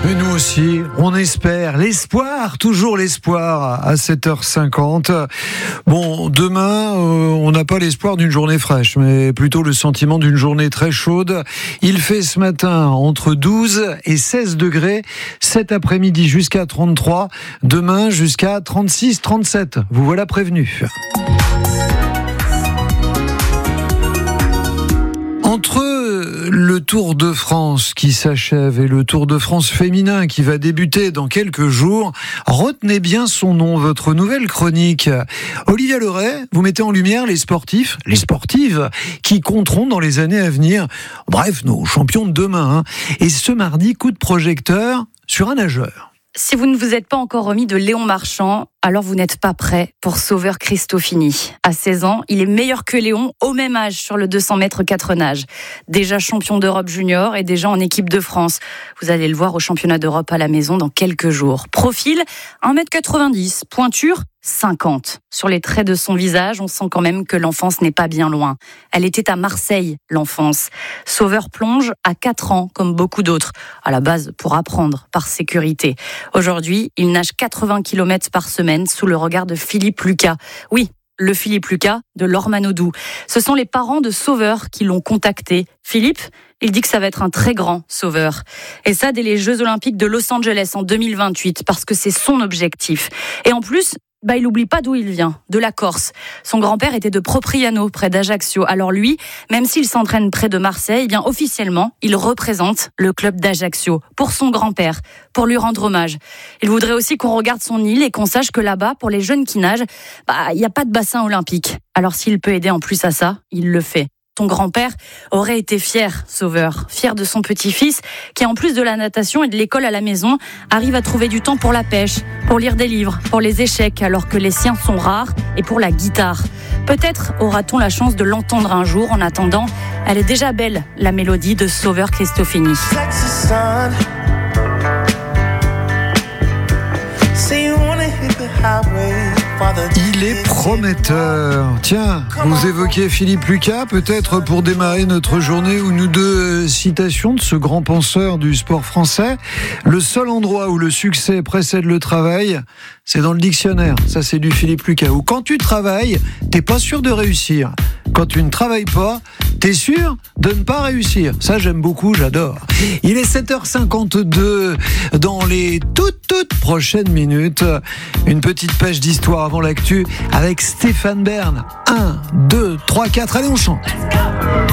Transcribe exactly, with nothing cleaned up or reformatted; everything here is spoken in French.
Et nous aussi, on espère. L'espoir, toujours l'espoir à sept heures cinquante. Bon, demain, euh, on n'a pas l'espoir d'une journée fraîche, mais plutôt le sentiment d'une journée très chaude. Il fait ce matin entre douze et seize degrés. Cet après-midi jusqu'à trente-trois. Demain jusqu'à trente-six, trente-sept. Vous voilà prévenus. Entre le Tour de France qui s'achève et le Tour de France féminin qui va débuter dans quelques jours, retenez bien son nom, votre nouvelle chronique. Olivia Leray, vous mettez en lumière les sportifs, les sportives qui compteront dans les années à venir. Bref, nos champions de demain. Hein. Et ce mardi, coup de projecteur sur un nageur. Si vous ne vous êtes pas encore remis de Léon Marchand, alors vous n'êtes pas prêt pour Sauveur Cristofini. À seize ans, il est meilleur que Léon au même âge sur le deux cents mètres quatre nages. Déjà champion d'Europe junior et déjà en équipe de France. Vous allez le voir au championnat d'Europe à la maison dans quelques jours. Profil, un mètre quatre-vingt-dix. Pointure, cinquante. Sur les traits de son visage, on sent quand même que l'enfance n'est pas bien loin. Elle était à Marseille, l'enfance. Sauveur plonge à quatre ans, comme beaucoup d'autres. À la base, pour apprendre, par sécurité. Aujourd'hui, il nage quatre-vingts kilomètres par semaine sous le regard de Philippe Lucas. Oui, le Philippe Lucas de Lormanodou. Ce sont les parents de Sauveur qui l'ont contacté. Philippe, il dit que ça va être un très grand Sauveur. Et ça, dès les Jeux Olympiques de Los Angeles en deux mille vingt-huit, parce que c'est son objectif. Et en plus, bah, il n'oublie pas d'où il vient, de la Corse. Son grand-père était de Propriano, près d'Ajaccio. Alors lui, même s'il s'entraîne près de Marseille, eh bien officiellement, il représente le club d'Ajaccio pour son grand-père, pour lui rendre hommage. Il voudrait aussi qu'on regarde son île et qu'on sache que là-bas, pour les jeunes qui nagent, bah, il n'y a pas de bassin olympique. Alors s'il peut aider en plus à ça, il le fait. Ton grand-père aurait été fier, Sauveur, fier de son petit-fils, qui en plus de la natation et de l'école à la maison, arrive à trouver du temps pour la pêche, pour lire des livres, pour les échecs, alors que les siens sont rares, et pour la guitare. Peut-être aura-t-on la chance de l'entendre un jour. En attendant, elle est déjà belle, la mélodie de Sauveur Cristofini. Il est prometteur. Tiens, vous évoquez Philippe Lucas, peut-être pour démarrer notre journée, une ou deux citations de ce grand penseur du sport français. Le seul endroit où le succès précède le travail, c'est dans le dictionnaire. Ça, c'est du Philippe Lucas. Ou quand tu travailles, t'es pas sûr de réussir. Quand tu ne travailles pas, t'es sûr de ne pas réussir. Ça, j'aime beaucoup, j'adore. Il est sept heures cinquante-deux. Dans les toutes, toutes prochaines minutes, une petite page d'histoire avant l'actu avec Stéphane Bern. un, deux, trois, quatre, allez, on chante.